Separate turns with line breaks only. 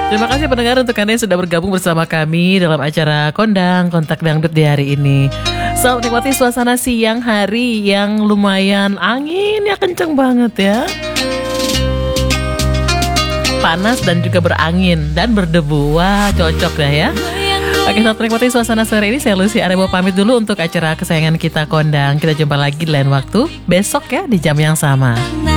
Terima kasih pendengar untuk Anda yang sudah bergabung bersama kami dalam acara Kondang Kontak Dangdut di hari ini. Selamat menikmati suasana siang hari yang lumayan anginnya kenceng banget ya. Panas dan juga berangin dan berdebu. Wah, cocok dah ya. Oke, selamat menikmati suasana sore ini. Saya Lucy Arebo pamit dulu untuk acara kesayangan kita Kondang. Kita jumpa lagi di lain waktu besok ya di jam yang sama.